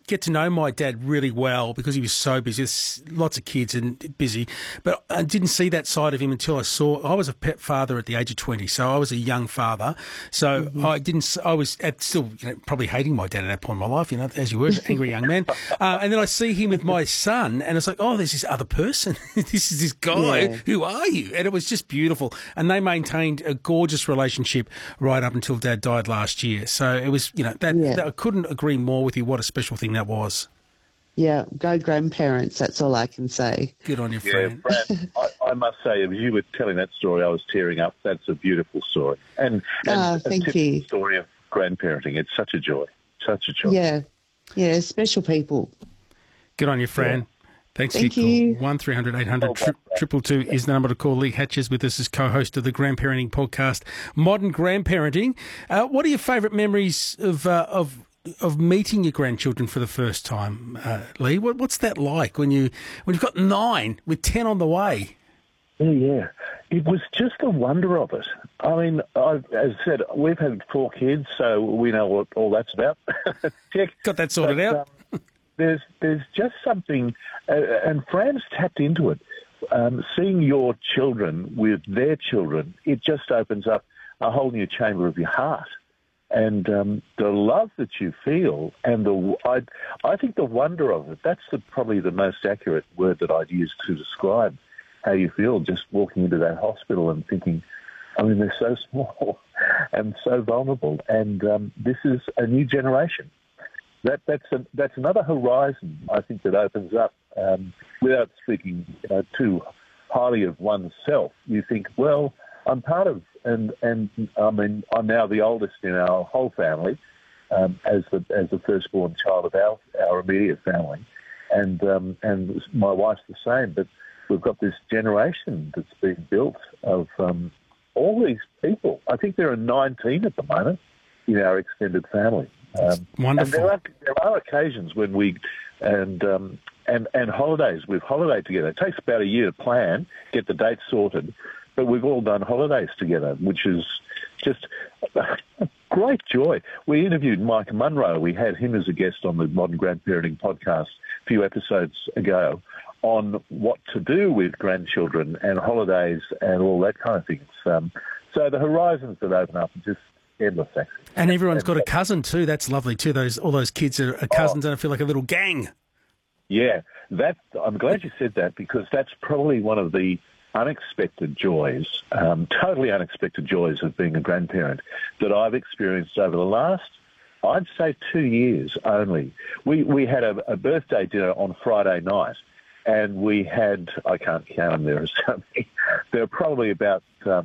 get to know my dad really well because he was so busy. There's lots of kids and busy. But I didn't see that side of him until I was a pet father at the age of 20. So I was a young father. So I was still probably hating my dad at that point in my life, as you were, angry young man. And then I see him with my son and it's like, oh, there's this other person. This is this guy. Yeah. Who are you? And it was just beautiful. And they maintained a gorgeous relationship right up until Dad died last year. So it was, that I couldn't agree more with you. What a special thing that was. Yeah, go grandparents. That's all I can say. Good on you, Fran. Yeah, Fran, I must say, as you were telling that story, I was tearing up. That's a beautiful story. And a thank typical you. story of grandparenting. It's such a joy. Such a joy. Yeah, special people. Good on you, Fran. Yeah. Thanks Thank for your you. call. 1300 800 222 is the number to call. Lee Hatches with us as co-host of the Grandparenting podcast, Modern Grandparenting. What are your favourite memories of meeting your grandchildren for the first time, Lee? What's that like when you've got 9 with 10 on the way? Yeah. It was just the wonder of it. I mean, as I said, we've had 4 kids, so we know what all that's about. Check. Got that sorted out. There's just something, and Fran's tapped into it. Seeing your children with their children, it just opens up a whole new chamber of your heart. And the love that you feel, and I think the wonder of it, that's probably the most accurate word that I'd use to describe how you feel just walking into that hospital and thinking, I mean, they're so small and so vulnerable. And this is a new generation. That's another horizon, I think, that opens up. Without speaking too highly of oneself, you think, well, I'm part of, and I mean, I'm now the oldest in our whole family, as the firstborn child of our immediate family, and my wife's the same. But we've got this generation that's being built of all these people. I think there are 19 at the moment in our extended family. Wonderful. And there are occasions when we and holidays. We've holiday together. It takes about a year to plan, get the dates sorted, but we've all done holidays together, which is just a great joy. We interviewed Mike Munro. We had him as a guest on the Modern Grandparenting podcast a few episodes ago on what to do with grandchildren and holidays and all that kind of thing. So the horizons that open up are just endless, actually. And everyone's got a cousin too. That's lovely too. All those kids are cousins and I feel like a little gang. Yeah, I'm glad you said that, because that's probably one of the unexpected joys, totally unexpected joys of being a grandparent that I've experienced over the last, I'd say, 2 years only. We had a birthday dinner on Friday night, and we had, I can't count them, there are probably about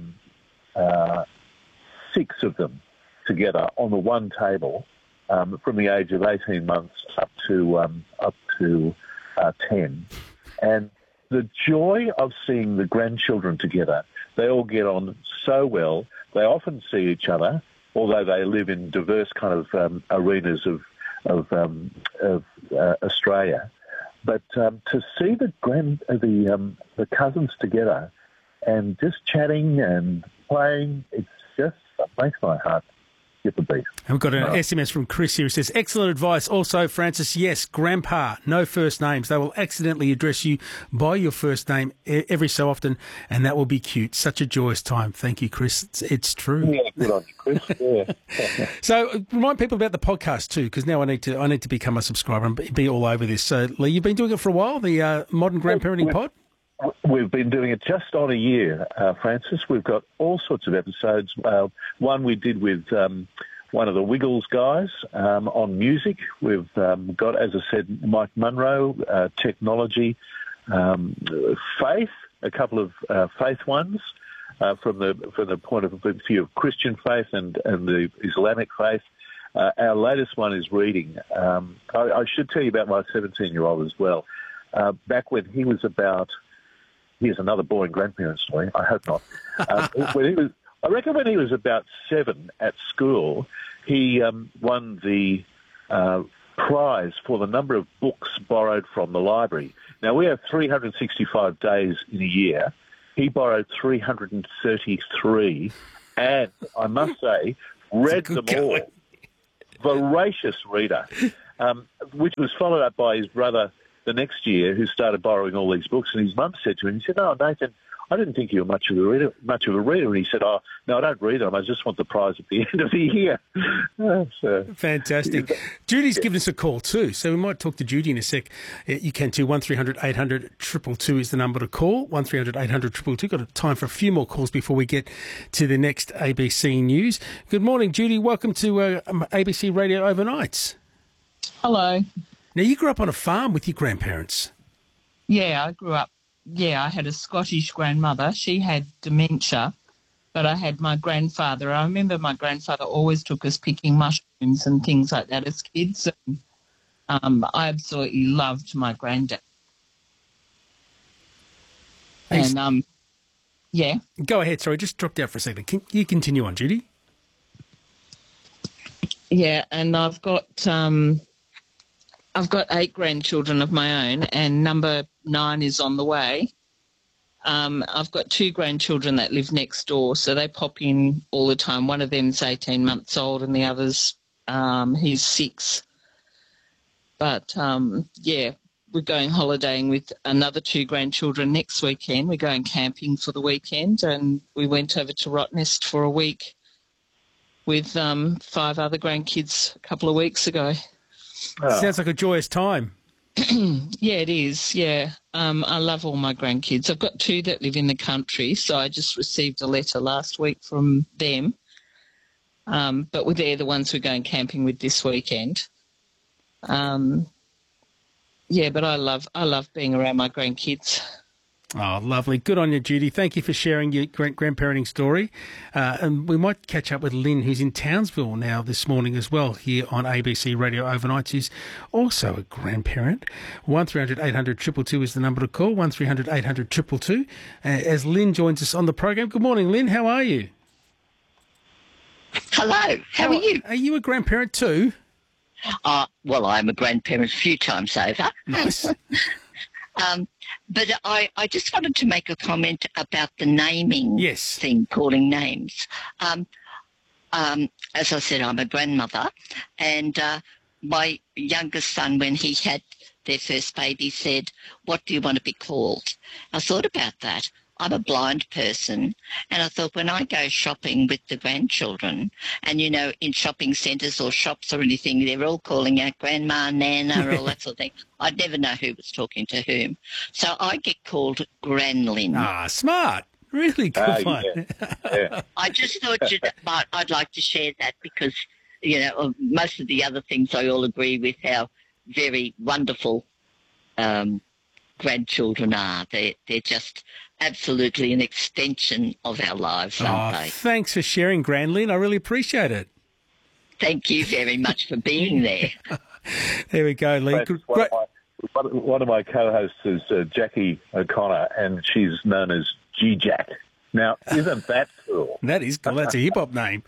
6 of them together on the one table, from the age of 18 months up to 10. And the joy of seeing the grandchildren together, they all get on so well. They often see each other, although they live in diverse kind of arenas of Australia. But to see the cousins together and just chatting and playing, it makes my heart skip a beat. And we've got an SMS from Chris here who says, excellent advice. Also, Francis, yes, grandpa, no first names. They will accidentally address you by your first name every so often, and that will be cute. Such a joyous time. Thank you, Chris. It's true. Yeah, good on you, Chris. Yeah. So remind people about the podcast too, because now I need to become a subscriber and be all over this. So, Lee, you've been doing it for a while, the Modern Grandparenting Pod? We've been doing it just on a year, Francis. We've got all sorts of episodes. One we did with one of the Wiggles guys on music. We've got, as I said, Mike Munro, technology, faith, a couple of faith ones from the point of view of Christian faith and the Islamic faith. Our latest one is reading. I should tell you about my 17-year-old as well. Back when he was about... Here's another boring grandparent story. I hope not. I reckon when he was about 7 at school, he won the prize for the number of books borrowed from the library. Now, we have 365 days in a year. He borrowed 333, and I must say, read them all. Voracious reader. which was followed up by his brother the next year, who started borrowing all these books. And his mum said to him, he said, "Oh, Nathan, I didn't think you were much of a reader." And he said, "Oh, no, I don't read them. I just want the prize at the end of the year." So, fantastic. Judy's given us a call too, so we might talk to Judy in a sec. You can too. 1300 800 222 is the number to call. 1300 800 222. Got time for a few more calls before we get to the next ABC News. Good morning, Judy. Welcome to ABC Radio Overnights. Hello. Now, you grew up on a farm with your grandparents. Yeah, I grew up. Yeah, I had a Scottish grandmother. She had dementia, but I had my grandfather. I remember my grandfather always took us picking mushrooms and things like that as kids. And, I absolutely loved my granddad. And, yeah. Go ahead. Sorry, just dropped out for a second. Can you continue on, Judy? Yeah, and I've got 8 grandchildren of my own, and number 9 is on the way. I've got 2 grandchildren that live next door, so they pop in all the time. One of them's 18 months old, and the other's he's 6. But yeah, we're going holidaying with another 2 grandchildren next weekend. We're going camping for the weekend, and we went over to Rottnest for a week with 5 other grandkids a couple of weeks ago. Oh. Sounds like a joyous time. Yeah, it is, yeah. I love all my grandkids. I've got 2 that live in the country, so I just received a letter last week from them. But they're the ones we're going camping with this weekend. Yeah, but I love being around my grandkids. Oh, lovely. Good on you, Judy. Thank you for sharing your grandparenting story. And we might catch up with Lynn, who's in Townsville now this morning as well, here on ABC Radio Overnights, who's also a grandparent. 1300 800 222 is the number to call, 1300 800 222. As Lynn joins us on the program. Good morning, Lynn. How are you? Hello. How are you? Are you a grandparent too? Well, I'm a grandparent a few times over. Nice. But I just wanted to make a comment about the naming thing, calling names. As I said, I'm a grandmother, and my youngest son, when he had their first baby, said, "What do you want to be called?" I thought about that. I'm a blind person, and I thought when I go shopping with the grandchildren, and, you know, in shopping centres or shops or anything, they're all calling out Grandma, Nana, all that sort of thing. I'd never know who was talking to whom. So I get called Granlyn. Ah, smart. Really good one. Yeah. I just thought I'd like to share that because, you know, most of the other things I all agree with how very wonderful grandchildren are. They're just absolutely an extension of our lives, aren't they? Thanks for sharing, Grandlyn. I really appreciate it. Thank you very much for being there. There we go, Lee. One of my co-hosts is Jackie O'Connor, and she's known as G-Jack. Now, isn't that cool? That is cool. That's a hip-hop name.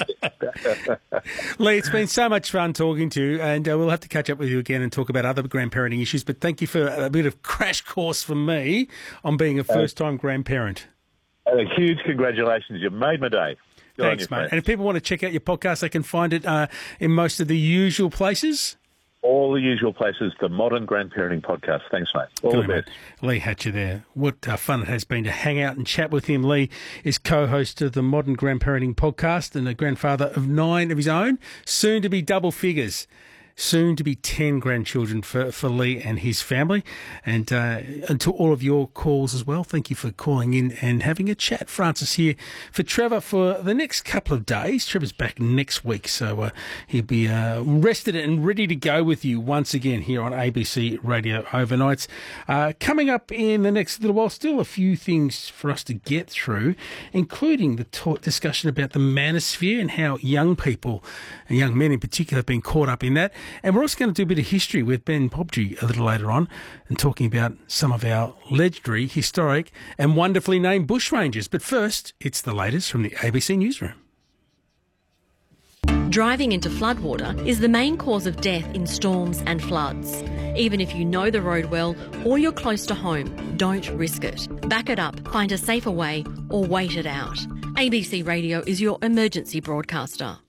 Lee, it's been so much fun talking to you, and we'll have to catch up with you again and talk about other grandparenting issues, but thank you for a bit of crash course from me on being a first-time grandparent. A huge congratulations. You made my day. Thanks, mate. And if people want to check out your podcast, they can find it in most of the usual places? All the usual places, the Modern Grandparenting Podcast. Thanks, mate. All the best. Lee Hatcher there. What fun it has been to hang out and chat with him. Lee is co-host of the Modern Grandparenting Podcast and a grandfather of 9 of his own, soon to be double figures. Soon to be 10 grandchildren for Lee and his family. And to all of your calls as well, thank you for calling in and having a chat. Francis here for Trevor for the next couple of days. Trevor's back next week, so he'll be rested and ready to go with you once again here on ABC Radio Overnights. Coming up in the next little while, still a few things for us to get through, including the discussion about the manosphere and how young people, and young men in particular, have been caught up in that. And we're also going to do a bit of history with Ben Pobji a little later on and talking about some of our legendary, historic and wonderfully named bushrangers. But first, it's the latest from the ABC Newsroom. Driving into floodwater is the main cause of death in storms and floods. Even if you know the road well or you're close to home, don't risk it. Back it up, find a safer way or wait it out. ABC Radio is your emergency broadcaster.